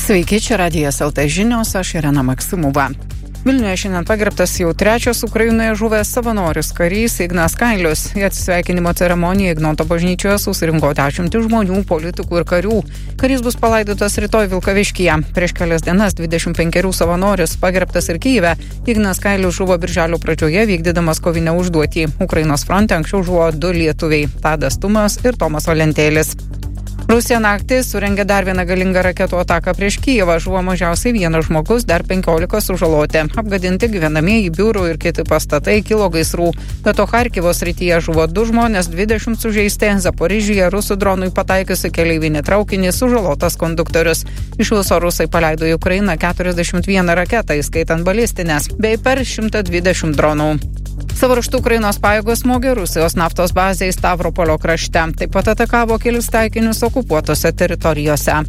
Sveiki, čia Radijas LT žinios, aš Irena Maksimova. Vilniuje šiandien pagerbtas jau trečias Ukrainoje žuvęs savanoris karys Ignas Kailius. Į atsisveikinimo ceremoniją Ignoto bažnyčioje susirinko 10 žmonių, politikų ir karių. Karys bus palaidotas rytoj Vilkaviškyje. Prieš kelias dienas 25 savanoris pagerbtas ir Kyjive. Ignas Kailius žuvo birželio pradžioje vykdydamas kovinę užduotį. Ukrainos fronte anksčiau žuvo 2 lietuviai – Tadas Tumas ir Tomas Valentėlis. Rusija naktį surengė dar vieną galingą raketų ataką prieš Kyjivą. Žuvo mažiausiai 1 žmogus, dar 15 sužaloti. Apgadinti gyvenamieji biurų ir kiti pastatai, kilo gaisrų. Be to Charkivo srityje žuvo 2 žmonės, 20 sužeisti. Zaporižyje rusų dronui pataikiusi keleivinį traukinį sužalotas konduktorius. Iš viso rusai paleido į Ukrainą 41 raketą, įskaitant balistinės, bei per 120 dronų. Savo ruožtu Ukrainos pajėgos smogė Rusijos naftos bazei Stavropolio krašte. Taip pat atakavo kelis taikinius okupuotose teritorijose.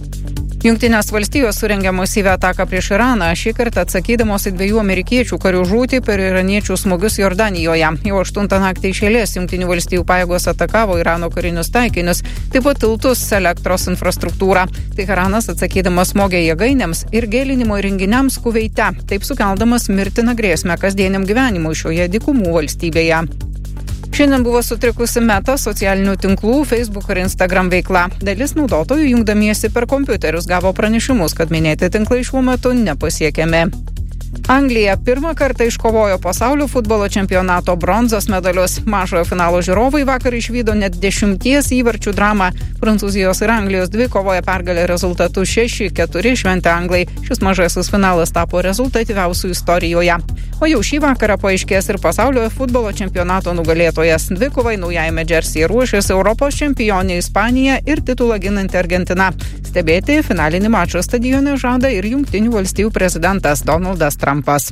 Jungtinės valstijos surengė masyvią ataką prieš Iraną, šį kartą atsakydamos į 2 amerikiečių karių žūtį per iraniečių smūgius Jordanijoje. Jau 8 naktį iš eilės Jungtinių valstijų pajėgos atakavo Irano karinius taikinius, taip pat tiltus, elektros infrastruktūrą. Teheranas atsakydamas smogė jėgainėms ir gėlinimo įrenginiams Kuveite, taip sukeldamas mirtiną grėsmę kasdieniam gyvenimui šioje dykumų valstybėje. Šiandien buvo sutrikusi Meta, socialinių tinklų, Facebook ir Instagram veikla. Dalis naudotojų jungdamiesi per kompiuterius gavo pranešimus, kad minėti tinklai šiuo metu nepasiekiami. Anglija pirmą kartą iškovojo pasaulio futbolo čempionato bronzos medalius. Mažojo finalo žiūrovai vakar išvydo net 10 įvarčių dramą. Prancūzijos ir Anglijos dvikovoje pergalę rezultatu 6-4 šventė anglai. Šis mažasis finalas tapo rezultatyviausių istorijoje. O jau šį vakarą paaiškės ir pasaulio futbolo čempionato nugalėtojas. Dvikovai naujajame džersyje ruošiasi Europos čempionė Ispanija ir titulą ginanti Argentina. Stebėti finalinį mačą stadione žada ir Jungtinių valstijų prezidentas Donaldas Trumpas.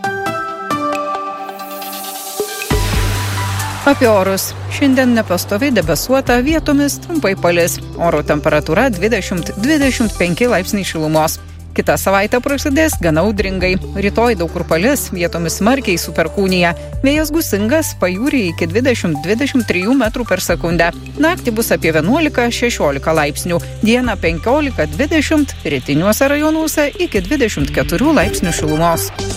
Apie orus. Šiandien nepastoviai debesuota, vietomis trumpai palis. Oro temperatūra 20-25 laipsniai šilumos. Kitą savaitę prasidės gana audringai. Rytoj daug kur palis, vietomis smarkiai su perkūnija. Vėjas gūsingas, pajūryje iki 20-23 metrų per sekundę. Naktį bus apie 11-16 laipsnių. Dieną 15-20, rytiniuose rajonuose iki 24 laipsnių šilumos.